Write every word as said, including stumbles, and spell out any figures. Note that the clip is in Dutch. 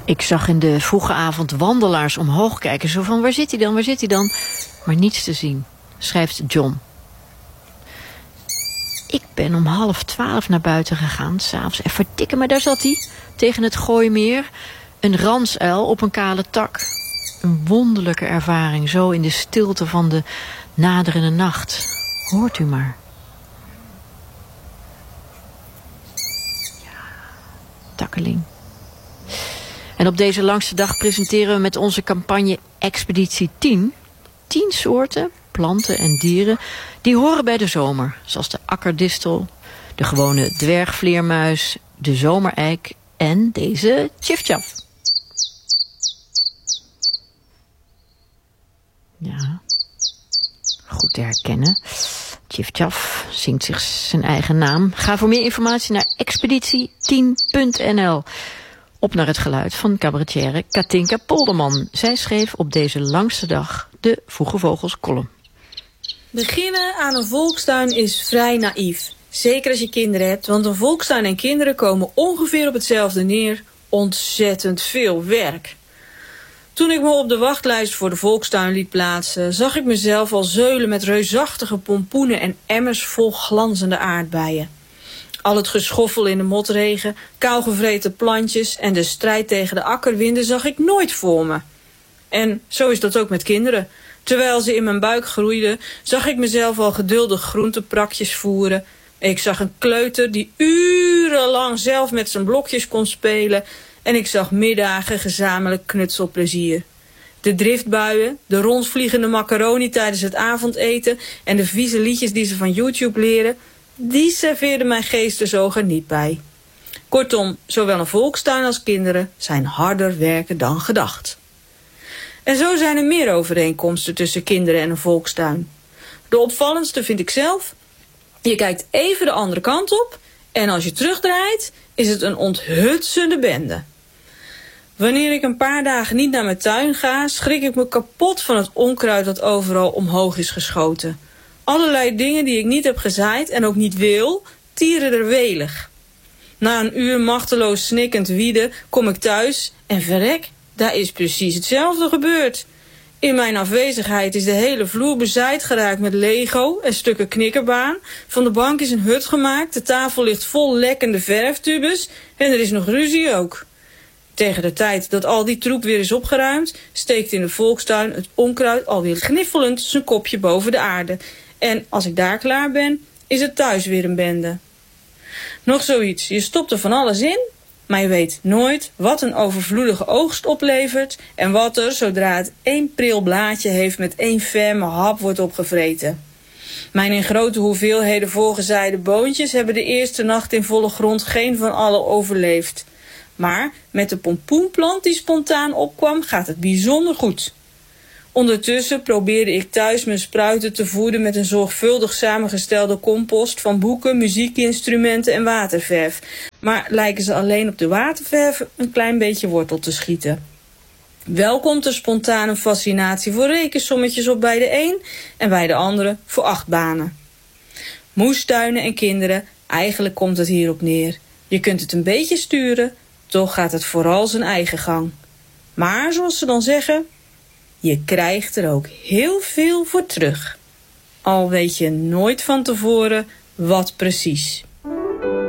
Ik zag in de vroege avond wandelaars omhoog kijken. Zo van, waar zit hij dan, waar zit hij dan? Maar niets te zien, schrijft John. Ik ben om half twaalf naar buiten gegaan, s'avonds. En verdikke me, daar zat hij, tegen het Gooimeer. Een ransuil op een kale tak. Een wonderlijke ervaring, zo in de stilte van de naderende nacht. Hoort u maar. Ja, takkeling. En op deze langste dag presenteren we met onze campagne Expeditie tien... tien soorten, planten en dieren, die horen bij de zomer. Zoals de akkerdistel, de gewone dwergvleermuis, de zomereik en deze tjiftjaf. Ja, goed te herkennen. Tjiftjaf zingt zich zijn eigen naam. Ga voor meer informatie naar expeditie tien punt n l. Op naar het geluid van cabaretière Katinka Polderman. Zij schreef op deze langste dag de Vroege Vogels column. Beginnen aan een volkstuin is vrij naïef. Zeker als je kinderen hebt, want een volkstuin en kinderen komen ongeveer op hetzelfde neer. Ontzettend veel werk. Toen ik me op de wachtlijst voor de volkstuin liet plaatsen, zag ik mezelf al zeulen met reusachtige pompoenen en emmers vol glanzende aardbeien. Al het geschoffel in de motregen, kaalgevreten plantjes en de strijd tegen de akkerwinden zag ik nooit voor me. En zo is dat ook met kinderen. Terwijl ze in mijn buik groeiden, zag ik mezelf al geduldig groenteprakjes voeren. Ik zag een kleuter die urenlang zelf met zijn blokjes kon spelen. En ik zag middagen gezamenlijk knutselplezier. De driftbuien, de rondvliegende macaroni tijdens het avondeten en de vieze liedjes die ze van YouTube leren, die serveerden mijn geestesogen niet bij. Kortom, zowel een volkstuin als kinderen zijn harder werken dan gedacht. En zo zijn er meer overeenkomsten tussen kinderen en een volkstuin. De opvallendste vind ik zelf: je kijkt even de andere kant op en als je terugdraait, is het een onthutsende bende. Wanneer ik een paar dagen niet naar mijn tuin ga, schrik ik me kapot van het onkruid dat overal omhoog is geschoten. Allerlei dingen die ik niet heb gezaaid en ook niet wil, tieren er welig. Na een uur machteloos snikkend wieden kom ik thuis en verrek, daar is precies hetzelfde gebeurd. In mijn afwezigheid is de hele vloer bezaaid geraakt met Lego en stukken knikkerbaan. Van de bank is een hut gemaakt, de tafel ligt vol lekkende verftubes en er is nog ruzie ook. Tegen de tijd dat al die troep weer is opgeruimd, steekt in de volkstuin het onkruid alweer gniffelend zijn kopje boven de aarde. En als ik daar klaar ben, is het thuis weer een bende. Nog zoiets, je stopt er van alles in, maar je weet nooit wat een overvloedige oogst oplevert en wat er, zodra het één pril blaadje heeft, met één ferme hap wordt opgevreten. Mijn in grote hoeveelheden voorgezaaide boontjes hebben de eerste nacht in volle grond geen van allen overleefd. Maar met de pompoenplant die spontaan opkwam, gaat het bijzonder goed. Ondertussen probeerde ik thuis mijn spruiten te voeden met een zorgvuldig samengestelde compost van boeken, muziekinstrumenten en waterverf. Maar lijken ze alleen op de waterverf een klein beetje wortel te schieten. Wel komt er spontaan een fascinatie voor rekensommetjes op bij de een en bij de andere voor achtbanen. Moestuinen en kinderen, eigenlijk komt het hierop neer. Je kunt het een beetje sturen, toch gaat het vooral zijn eigen gang. Maar zoals ze dan zeggen, je krijgt er ook heel veel voor terug. Al weet je nooit van tevoren wat precies.